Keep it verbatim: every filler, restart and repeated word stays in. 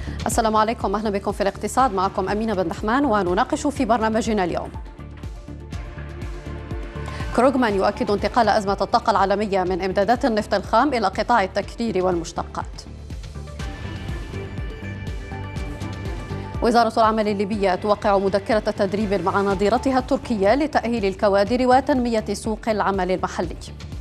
السلام عليكم، أهلا بكم في الاقتصاد. معكم أمينة بن دحمان ونناقش في برنامجنا اليوم. كروغمان يؤكد انتقال أزمة الطاقة العالمية من إمدادات النفط الخام إلى قطاع التكرير والمشتقات. وزارة العمل الليبية توقع مذكرة تدريب مع نظيرتها التركية لتأهيل الكوادر وتنمية سوق العمل المحلي.